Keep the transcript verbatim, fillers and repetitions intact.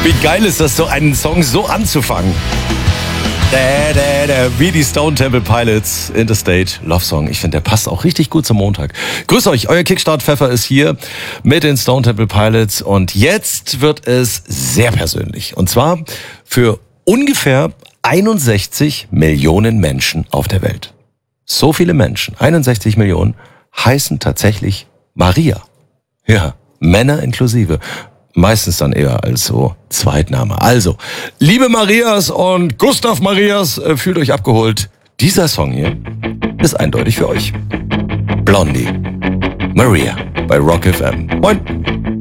Wie geil ist das, so einen Song so anzufangen? Da, da, da, wie die Stone Temple Pilots, Interstate Love Song. Ich finde, der passt auch richtig gut zum Montag. Grüß euch, euer Kickstart-Pfeffer ist hier mit den Stone Temple Pilots. Und jetzt wird es sehr persönlich. Und zwar für ungefähr einundsechzig Millionen Menschen auf der Welt. So viele Menschen, einundsechzig Millionen, heißen tatsächlich Maria. Ja, Männer inklusive. Meistens dann eher als so Zweitname. Also, liebe Marias und Gustav Marias, fühlt euch abgeholt. Dieser Song hier ist eindeutig für euch. Blondie, Maria bei Rock F M. Moin.